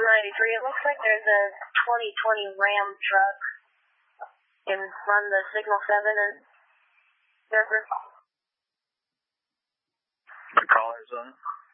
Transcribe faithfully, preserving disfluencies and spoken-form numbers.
ninety-three. It looks like there's a twenty twenty Ram truck in front of the Signal seven and River. The caller's on.